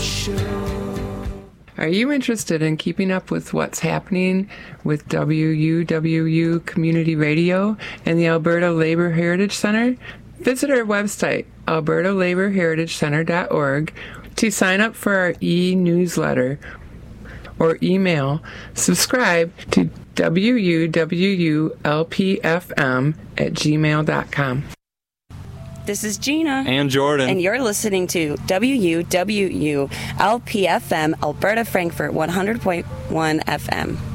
Are you interested in keeping up with what's happening with WUWU Community Radio and the Alberta Labour Heritage Centre? Visit our website, albertalabourheritagecenter.org, to sign up for our e-newsletter or email subscribe to wuwulpfm@gmail.com. This is Gina. And Jordan. And you're listening to WUWU LPFM Alberta Frankfurt 100.1 FM.